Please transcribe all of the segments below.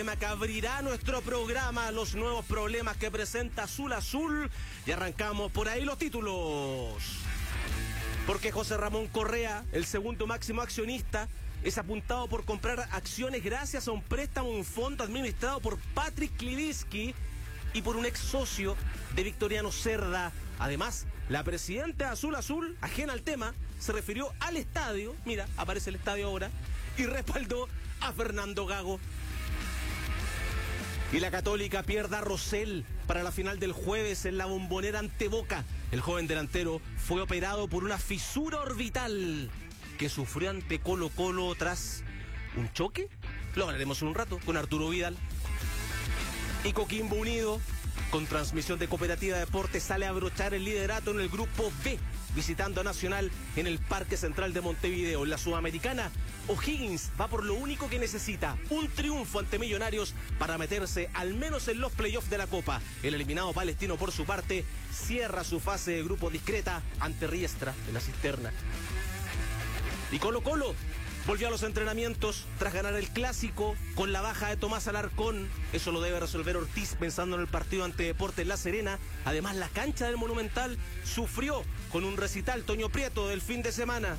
tema que abrirá nuestro programa, los nuevos problemas que presenta Azul Azul, y arrancamos por ahí los títulos. Porque José Ramón Correa, el segundo máximo accionista, es apuntado por comprar acciones gracias a un préstamo en un fondo administrado por Patrick Klivinsky y por un ex socio de Victoriano Cerda. Además, la presidenta de Azul Azul, ajena al tema, se refirió al estadio, mira, aparece el estadio ahora, y respaldó a Fernando Gago. Y la Católica pierde a Rosell para la final del jueves en la Bombonera ante Boca. El joven delantero fue operado por una fisura orbital que sufrió ante Colo-Colo tras un choque. Lo hablaremos en un rato con Arturo Vidal. Y Coquimbo Unido, con transmisión de Cooperativa Deportes, sale a abrochar el liderato en el grupo B, visitando a Nacional en el Parque Central de Montevideo. En la Sudamericana, O'Higgins va por lo único que necesita, un triunfo ante Millonarios para meterse al menos en los playoffs de la Copa. El eliminado palestino, por su parte, cierra su fase de grupo discreta ante Riestra de la Cisterna. Y Colo-Colo volvió a los entrenamientos tras ganar el clásico con la baja de Tomás Alarcón. Eso lo debe resolver Ortiz pensando en el partido ante Deportes La Serena. Además, la cancha del Monumental sufrió con un recital Toño Prieto del fin de semana.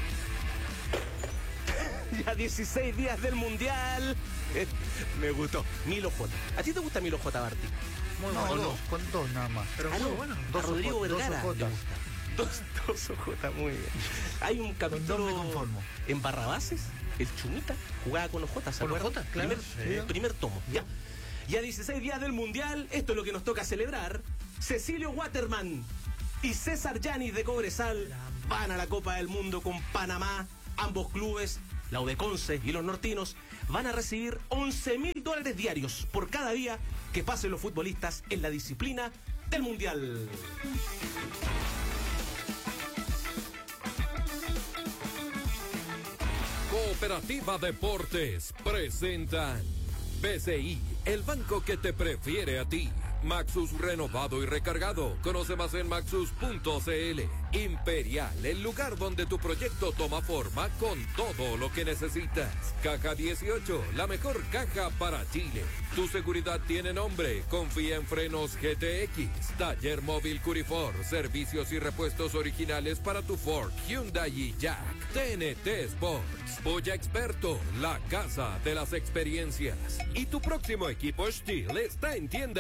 Ya 16 días del Mundial. Me gustó. Milo J. ¿A ti te gusta Milo J, Barty? Muy bueno, con dos nada más. Pero muy bueno. A Rodrigo Vergara. Dos OJ, muy bien. Hay un capítulo en Barrabases, el Chumita jugaba con OJ, ¿se acuerdan? OJ, claro. Primer tomo, ya. Ya 16 días del Mundial, esto es lo que nos toca celebrar. Cecilio Waterman y César Yanis de Cobresal van a la Copa del Mundo con Panamá. Ambos clubes, la Udeconce y los nortinos, van a recibir $11.000 diarios por cada día que pasen los futbolistas en la disciplina del Mundial. Cooperativa Deportes presentan BCI, el banco que te prefiere a ti. Maxus renovado y recargado. Conoce más en maxus.cl. Imperial, el lugar donde tu proyecto toma forma con todo lo que necesitas. Caja 18, la mejor caja para Chile. Tu seguridad tiene nombre. Confía en Frenos GTX. Taller Móvil Curifor. Servicios y repuestos originales para tu Ford, Hyundai y Jack. TNT Sports. Boya Experto, la casa de las experiencias. Y tu próximo equipo Steel está en tienda.